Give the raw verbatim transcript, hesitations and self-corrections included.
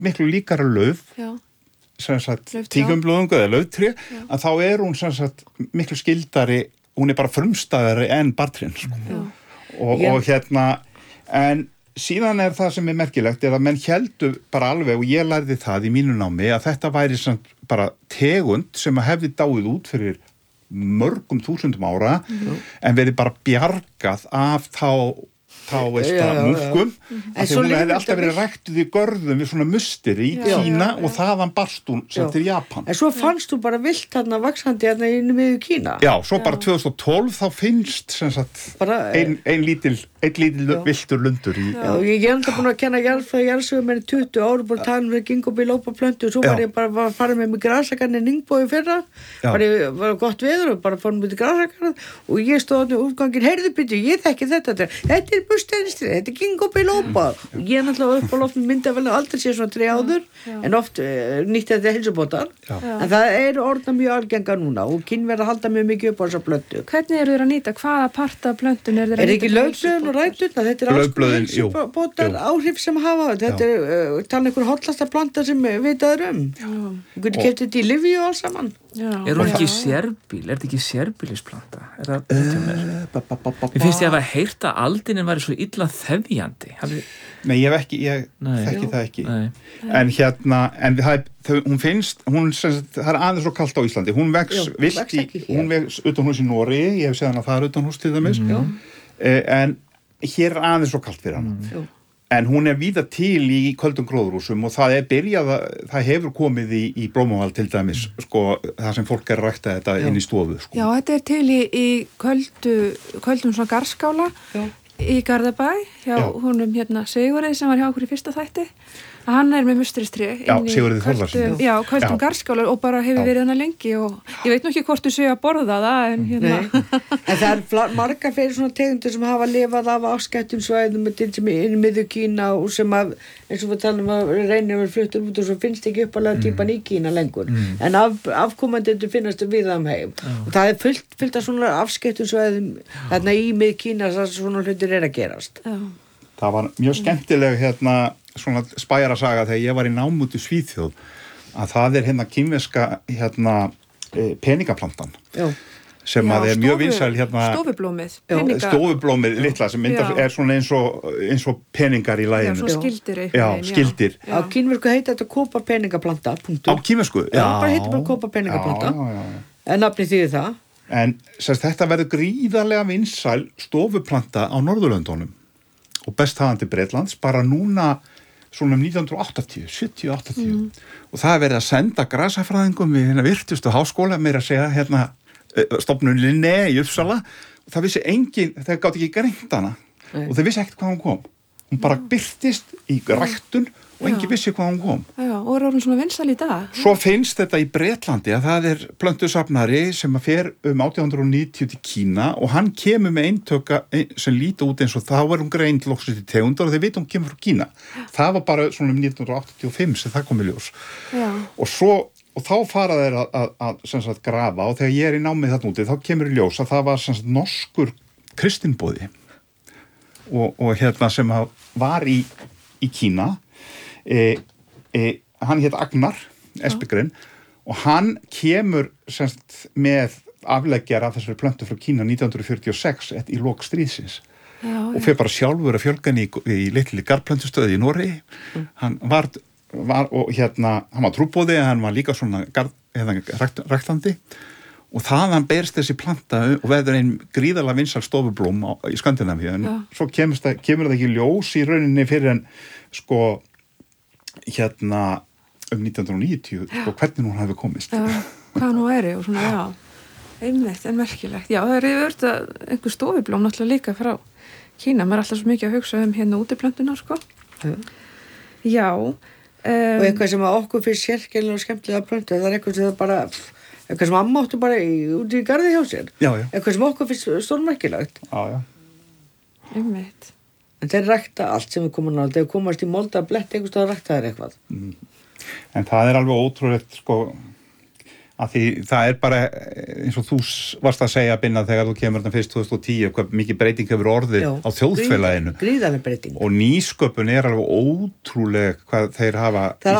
miklu líkara lauf, Já. sem sagt tígumblóðungu eða lauftré, að þá er hún sem sagt miklu skildari, hún er bara frumstæðari en bartrinn, sko. Og, og hérna, en síðan er það sem er merkilegt, er að menn héldu bara alveg, og ég lærði það í mínu námi, að þetta væri samt bara tegund sem að hefði dáið út fyrir mörgum þúsundum ára, mm. en verið bara bjargað af þá þá veist að munkum að því hún hefði alltaf verið ræktuð í görðum við svona musteri í já, Kína já, já. Og þaðan barst hún sem til Japan. En svo fannst þú bara vilt þarna vaxandi hérna inn í miðju Kína. Já, svo já. Bara tvö þúsund og tólf þá finnst sem sagt ein, ein lítil, ein lítil viltur lundur í. Já, og ég er enda búin að kenna jarðfræði jarðsögu með tuttugu ára búin að tala um gingobi lópa plöntu og svo var ég bara að fara með mig grasakarni Ningbói fyrra, var ég var gott veður og bara fórum við til grasakarni og ég stóð á útgangin, heyrðu byrju, ég þekki þetta, þetta er Steinstrið, þetta er gingobi lópa og ég er náttúrulega upp á loft með myndavel aldrei sé svona tré áður já. En oft uh, nýtt þetta heilsubótar en það er orðna mjög algenga núna og kynverða halda mjög mikið upp á þessa plöntu. Hvernig eru þeir að nýta? Hvaða parta af plöntun er þeir að nýta? Er ekki laufblöðin og ræturnar? Þetta er alls konar heilsubótar áhrif sem hafa þetta er uh, tala einhver hollasta planta sem vitaður um þú getur keypt þetta í lyfju og alls saman. Já. Er hún ekki sérbíl? Er þetta ekki sérbílisplanta? Er það uh, Mér finnst ég að hafa heyrt að aldinin væri svo illa þefjandi. Hafi... Nei, ég hef ekki, ég þekki það ekki. Nei. En hérna, en það, það, hún finnst, hún, það er aðeins svo kalt á Íslandi. Hún vex, Jú, vex í, hún vex utan hús í Noregi, ég hef séð hana það er utan hús til dæmis. Mm. Eh, en hér er aðeins svo kalt fyrir hana. Mm. En hún er víða til í köldum gróðurhúsum og það er byrjað að, það hefur komið í, í Blómavald til dæmis, sko, það sem fólk er að rækta þetta Já. Inn í stofu, sko. Já, þetta er til í, í köldu, köldum svona garskála Já. Í Garðabæ, hjá Já. Honum hérna Sigurði sem var hjá okkur í fyrsta þætti. Hann er með mustristré Já, Sigurði Þórðarson. Já, köldum garskálar og bara hefur Já. Verið hana lengi og ég veit nú ekki hvort þú séu að borða það en hérna. En það er fla- margar fyrir svona tegundir sem hafa lifað af afskættum svæðum til sem er inn í miðju Kína og sem að, eins og við talum að reynir að vera fluttur út og svo finnst ekki uppalega típan í Kína lengur. Mm. En af, afkomendur finnast við það um heim. Já. Og það er fullt, fullt af svona afskættum svæðum þarna í miðju Kína þar svona hlutir er að gerast. Já. Það var mjög skemmtileg hérna svona spæjarasaga þegar ég var í námu út í Svíþjóð að það er hérna kínverska hérna e, peningaplantan Já. Sem Já, að er stofu, mjög vinsæl hérna stofublómið peninga... stofublómið litla sem myndar, er svona eins og, eins og peningar í laginu. Já, svona skildir Já, skildir. Já. Á kínversku heita þetta kópa peningaplanta punktur. Á kínversku? Já, bara heitir bara kópa peningaplanta já, já, já. En nafni þýðir það En sérst, þetta verður gríðarlega vinsæl stofuplanta á Norðurlöndunum og best hafandi Bretlands bara núna svona um nítján hundruð áttatíu, sjötíu áttatíu mm. og það er verið að senda grasafræðingum við hérna virtustu háskóla meira að segja hérna stofnun Linné í Uppsala og það vissi engin, það gátt ekki greint hana Nei. Og það vissi ekkert hvað hún kom hún bara birtist í ræktun og engin vissi hvað hún kom Já, og er orðin svona vinsæl í dag Svo finnst þetta í Bretlandi að það er plöntusafnari sem að fer um átján hundruð níutíu til Kína og hann kemur með eintöka sem líta út eins og þá er hún greind loksins í tegundar og þeir vita hún kemur frá Kína það var bara svona um nítján hundruð áttatíu og fimm sem það kom í ljós Já. Og svo og þá fara þeir að, að, að sem sagt grafa og þegar ég er í námið þarna úti þá kemur í ljós að það var sem sagt norskur kristinboði og, og hérna sem var í, í Kína e, e, hann hét Agnar Espegren og hann kemur sem sagt með afleggjara af þessari plöntu frá Kína nítján hundruð fjörutíu og sex í lok stríðsins Já, og fyrir bara sjálfur að fjölgan í, í litli garðplöntustöði í Noregi mm. hann var var og hérna, hann var trúbóði hann var líka svona garð, hérna, rækt, ræktandi og þaðan berst þessi planta og verður einn gríðarlega vinsæl stofublóm á, í Skandinavíu en ja. Svo kemur það, kemur það ekki ljós í rauninni fyrir en sko hérna um nítján hundruð níutíu ja. Sko hvernig hún hafi komist ja, hvað nú er og svona já einmitt en merkilegt já það er yfir einhver stofublóm náttúrulega líka frá Kína maður er alltaf svo mikið að hugsa um hérna útiplöntunar sko ja. Já Um, og eitthvað sem að okkur fyrir sérkennilega og skemmtilega plöntu, það er eitthvað sem það bara eitthvað sem amma áttu bara í, út í garði hjá sér já, já. Eitthvað sem okkur fyrir stórmerkilegt já, já. Einmitt. En þeir rækta allt sem við komum nátt þegar komast í molda blett eitthvað að rækta þeir eitthvað mm. En það er alveg ótrúlegt sko Af því það er bara eins og þú varst að segja Binna þegar þú kemur þarna fyrst tvö þúsund og tíu hvað mikið breyting hefur orðið Já, á þjóðfélaginu gríðarleg breyting og nýsköpun er alveg ótrúleg hvað þeir hafa Það er